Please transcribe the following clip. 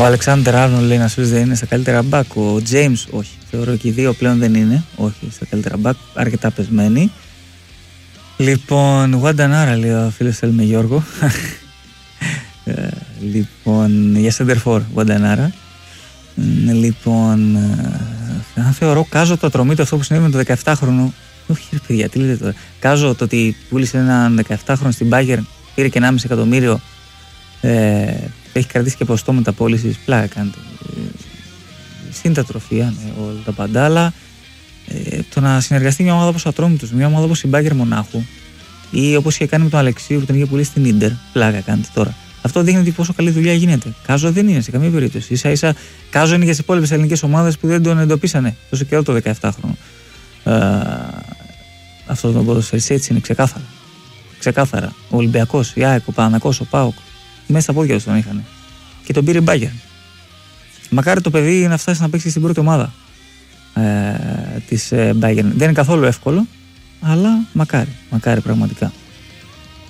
Ο Αλεξάνδρ Άρνολ λέει να σου δεν είναι στα καλύτερα μπακ. Ο James, όχι. Θεωρώ και οι δύο πλέον δεν είναι. Όχι στα καλύτερα μπακ. Αρκετά πεσμένοι. Λοιπόν, Γουαντανάρα λέει ο φίλος θέλει Γιώργο. Λοιπόν, για Σεντερφόρ, Γουαντανάρα. Λοιπόν, αν θεωρώ κάζω το ατρωμίτο αυτό που συνέβη με το 17χρονο. Όχι, ρε παιδιά, τι λέτε τώρα. Κάζω το ότι πούλησε έναν 17χρονο στην Bayern, πήρε και 1,5 εκατομμύριο. Έχει κρατήσει και ποστό μεταπώλησης. Πλάκα κάνετε. Συν τα τροφία, όλα τα παντάλα. Το να συνεργαστεί μια ομάδα όπως ο Ατρόμητος, μια ομάδα όπως η Bayern Μονάχου ή όπως είχε κάνει με τον Αλεξίου που τον είχε πουλήσει στην Ίντερ. Πλάκα κάνετε τώρα. Αυτό δείχνει ότι πόσο καλή δουλειά γίνεται. Κάζο δεν είναι σε καμία περίπτωση. Ίσα ίσα κάζο είναι για τις υπόλοιπες ελληνικές ομάδες που δεν τον εντοπίσανε τόσο καιρό το 17χρονο. Αυτό το ποδοσφαιριστή έτσι είναι ξεκάθαρα. Ξεκάθαρα. Ο Ολυμπιακός, η ΑΕΚ, ο Παναθηναϊκός, ο ΠΑΟΚ. Μέσα στα πόδια του τον είχαν. Και τον πήρε η Bayern. Μακάρι το παιδί να φτάσει να παίξει στην πρώτη ομάδα της Bayern. Δεν είναι καθόλου εύκολο, αλλά μακάρι πραγματικά.